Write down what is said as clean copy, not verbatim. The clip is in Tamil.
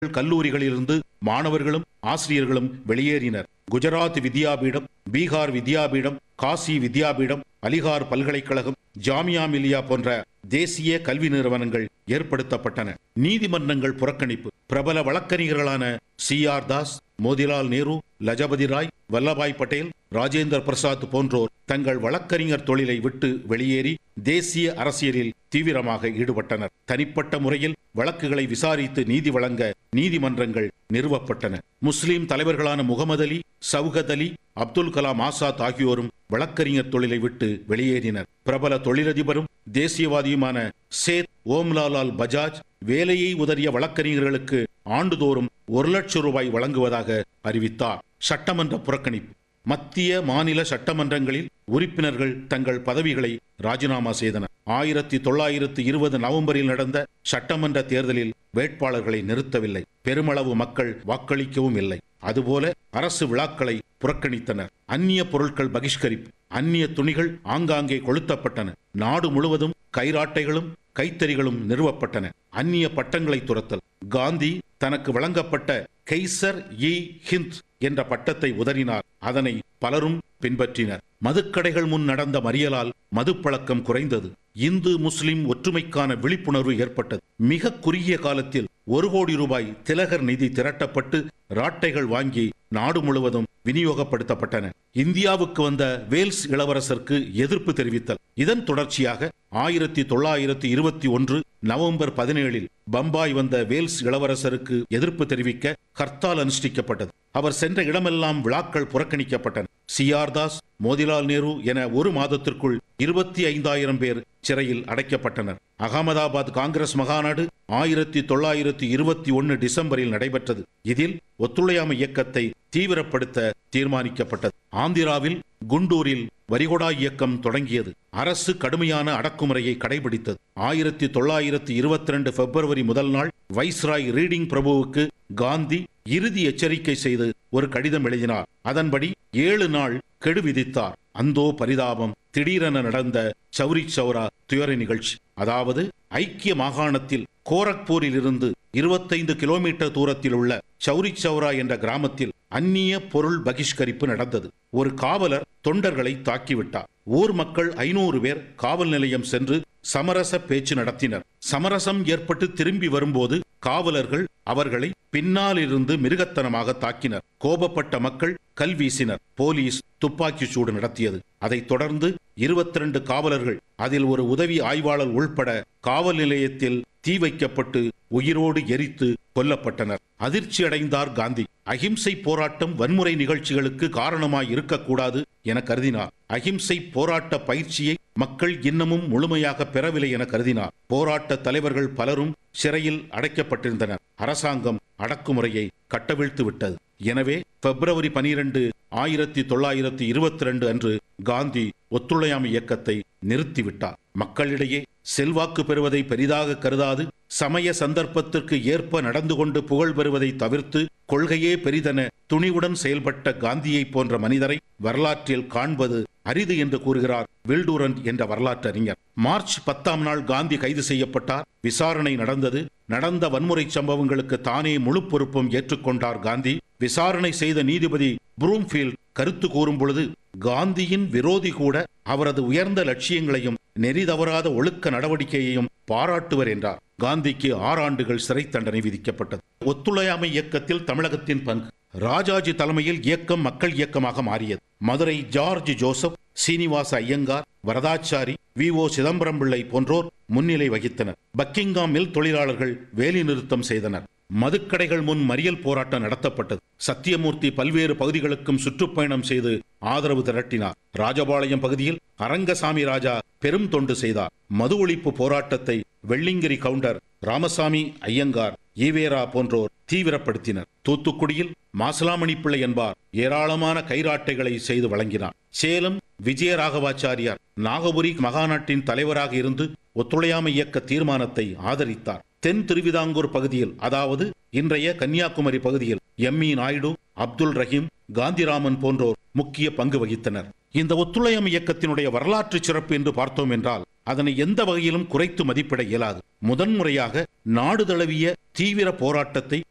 கல்லூரிகளிலிருந்து மாணவர்களும் ஆசிரியர்களும் வெளியேறினர். குஜராத் வித்யாபீடம், பீகார் வித்யாபீடம், காசி வித்யாபீடம், அலிகார் பல்கலைக்கழகம், ஜாமியா மில்லியா போன்ற தேசிய கல்வி நிறுவனங்கள் ஏற்படுத்தப்பட்டன. நீதிமன்றங்கள் புறக்கணிப்பு. பிரபல வழக்கறிஞர்களான சி.ஆர். தாஸ், மோதிலால் நேரு, லஜபதி ராய், வல்லபாய் பட்டேல், ராஜேந்திர பிரசாத் போன்றோர் தங்கள் வழக்கறிஞர் தொழிலை விட்டு வெளியேறி தேசிய அரசியலில் தீவிரமாக ஈடுபட்டனர். தனிப்பட்ட முறையில் வழக்குகளை விசாரித்து நீதி வழங்க நீதிமன்றங்கள் நிறுவப்பட்டன. முஸ்லிம் தலைவர்களான முகமது அலி, சவுகத் அலி, அப்துல் கலாம் ஆசாத் ஆகியோரும் வழக்கறிஞர் தொழிலை விட்டு வெளியேறினர். பிரபல தொழிலதிபரும் தேசியவாதியுமான சேத் ஓம்லாலால் பஜாஜ் வேலையை உதறிய வழக்கறிஞர்களுக்கு ஆண்டுதோறும் 1 லட்சம் ரூபாய் வழங்குவதாக அறிவித்தார். சட்டமன்ற புறக்கணிப்பு. மத்திய மாநில சட்டமன்றங்களில் உறுப்பினர்கள் தங்கள் பதவிகளை ராஜினாமா செய்தனர். 1920 நவம்பரில் நடந்த சட்டமன்ற தேர்தலில் வேட்பாளர்களை நிறுத்தவில்லை. பெருமளவு மக்கள் வாக்களிக்கவும் இல்லை. அதுபோல அரசு விழாக்களை புறக்கணித்தனர். அந்நிய பொருட்கள் பகிஷ்கரிப்பு. அந்நிய துணிகள் ஆங்காங்கே கொளுத்தப்பட்டன. நாடு முழுவதும் கைராட்டைகளும் கைத்தறிகளும் நிறுவப்பட்டன. அந்நிய பட்டங்களை துரத்தல். காந்தி தனக்கு வழங்கப்பட்ட கைசர் இ ஹிந்த் என்ற பட்டத்தை உதறினார். அதனை பலரும் பின்பற்றினர். மதுக்கடைகள் முன் நடந்த மறியலால் மதுப்பழக்கம் குறைந்தது. இந்து முஸ்லிம் ஒற்றுமைக்கான விழிப்புணர்வு ஏற்பட்டது. மிக குறுகிய காலத்தில் 1 கோடி ரூபாய் திலகர் நிதி திரட்டப்பட்டு ராட்டைகள் வாங்கி நாடு முழுவதும் விநியோகப்படுத்தப்பட்டன. இந்தியாவுக்கு வந்த வேல்ஸ் இளவரசருக்கு எதிர்ப்பு தெரிவித்தல். இதன் தொடர்ச்சியாக 1921 நவம்பர் 17 பம்பாய் வந்த வேல்ஸ் இளவரசருக்கு எதிர்ப்பு தெரிவிக்க ஹர்த்தால் அனுஷ்டிக்கப்பட்டது. அவர் சென்ற இடமெல்லாம் விழாக்கள் புறக்கணிக்கப்பட்டன. சி.ஆர். தாஸ், மோதிலால் நேரு என 1 மாதத்திற்குள் 25,000 பேர் சிறையில் அடைக்கப்பட்டனர். அகமதாபாத் காங்கிரஸ் மகாநாடு 1921 டிசம்பரில் நடைபெற்றது. இதில் ஒத்துழையாமை இயக்கத்தை தீவிரப்படுத்த தீர்மானிக்கப்பட்டது. ஆந்திராவில் குண்டூரில் வரிகொடா இயக்கம் தொடங்கியது. அரசு கடுமையான அடக்குமுறையை கடைபிடித்தது. 1922 பிப்ரவரி முதல் நாள் வைஸ்ராய் ரீடிங் பிரபுவுக்கு காந்தி இறுதி எச்சரிக்கை செய்து ஒரு கடிதம் எழுதினார். அதன்படி 7 நாள் கெடு விதித்தார். அந்தோ பரிதாபம், திடீரென நடந்த சௌரி சௌரா துயர நிகழ்ச்சி. அதாவது ஐக்கிய மாகாணத்தில் கோரக்பூரில் இருந்து 25 கிலோமீட்டர் தூரத்தில் உள்ள சௌரி சௌரா என்ற கிராமத்தில் அந்நிய பொருள் பகிஷ்கரிப்பு நடந்தது. ஒரு காவலர் தொண்டர்களை தாக்கிவிட்டார். ஊர் மக்கள் 500 பேர் காவல் நிலையம் சென்று சமரச பேச்சு நடத்தினர். சமரசம் ஏற்பட்டு திரும்பி வரும்போது காவலர்கள் அவர்களை பின்னால் இருந்து மிருகத்தனமாக தாக்கினர். கோபப்பட்ட மக்கள் கல் வீசினர். போலீஸ் துப்பாக்கி சூடு நடத்தியது. அதைத் தொடர்ந்து 22 காவலர்கள், அதில் ஒரு உதவி ஆய்வாளர் உள்பட காவல் நிலையத்தில் தீ வைக்கப்பட்டு உயிரோடு எரித்து கொல்லப்பட்டனர். அதிர்ச்சி அடைந்தார் காந்தி. அகிம்சை போராட்டம் வன்முறை நிகழ்ச்சிகளுக்கு காரணமாய் இருக்கக்கூடாது என கருதினார். அகிம்சை போராட்ட பயிற்சியை மக்கள் இன்னமும் முழுமையாக பெறவில்லை என கருதினார். போராட்ட தலைவர்கள் பலரும் சிறையில் அடைக்கப்பட்டிருந்தனர். அரசாங்கம் அடக்குமுறையை கட்டவிழ்த்து விட்டது. எனவே பிப்ரவரி 12, 1922 அன்று காந்தி ஒத்துழையாமை இயக்கத்தை நிறுத்திவிட்டார். மக்களிடையே செல்வாக்கு பெறுவதை பெரிதாக கருதாது சமய சந்தர்ப்பத்திற்கு ஏற்ப நடந்து கொண்டு புகழ் பெறுவதை தவிர்த்து கொள்கையே பெரிதென துணிவுடன் செயல்பட்ட காந்தியை போன்ற மனிதரை வரலாற்றில் காண்பது அரிது என்று கூறுகிறார் வில்டூரண்ட் என்ற வரலாற்று அறிஞர். மார்ச் 10ஆம் நாள் காந்தி கைது செய்யப்பட்டார். விசாரணை நடந்தது. நடந்த வன்முறை சம்பவங்களுக்கு தானே முழு பொறுப்பும் ஏற்றுக்கொண்டார் காந்தி. விசாரணை செய்த நீதிபதி ப்ரூம்ஃபீல்ட் கருத்து கூறும் பொழுது காந்தியின் விரோதி கூட அவரது உயர்ந்த லட்சியங்களையும் நெறி தவறாத ஒழுக்க நடவடிக்கையையும் பாராட்டுவர் என்றார். காந்திக்கு 6 ஆண்டுகள் சிறை தண்டனை விதிக்கப்பட்டது. ஒத்துழையாமை இயக்கத்தில் தமிழகத்தின் பங்கு. ராஜாஜி தலைமையில் இயக்கம் மக்கள் இயக்கமாக மாறியது. Madurai George Joseph, Srinivasa Iyengar, Varadachari, வி.ஓ. சிதம்பரம் பிள்ளை போன்றோர் முன்னிலை வகித்தனர். பக்கிங்காம் மில் தொழிலாளர்கள் வேலை நிறுத்தம் செய்தனர். மதுக்கடைகள் முன் மறியல் போராட்டம் நடத்தப்பட்டது. சத்தியமூர்த்தி பல்வேறு பகுதிகளுக்கும் சுற்றுப்பயணம் செய்து ஆதரவு திரட்டினார். ராஜபாளையம் பகுதியில் அரங்கசாமி ராஜா பெரும் தொண்டு செய்தார். மது ஒழிப்பு போராட்டத்தை வெள்ளிங்கிரி கவுண்டர், ராமசாமி ஐயங்கார், ஈவேரா போன்றோர் தீவிரப்படுத்தினர். தூத்துக்குடியில் மாசலாமணி பிள்ளை என்பார் ஏராளமான கைராட்டைகளை செய்து வழங்கினார். சேலம் விஜயராகவாச்சாரியார் நாகபுரி மகாநாட்டின் தலைவராக இருந்து ஒத்துழையாமை இயக்க தீர்மானத்தை ஆதரித்தார். தென் திருவிதாங்கூர் பகுதியில், அதாவது இன்றைய கன்னியாகுமரி பகுதியில் எம்.இ. நாயுடு, அப்துல் ரஹீம், காந்திராமன் போன்றோர் முக்கிய பங்கு வகித்தனர். இந்த ஒத்துழையாமை இயக்கத்தினுடைய வரலாற்று சிறப்பு என்று பார்த்தோம் என்றால் அதனை எந்த வகையிலும் குறைத்து மதிப்பிட இயலாது. முதன்முறையாக நாடு தழுவிய தீவிர போராட்டத்தை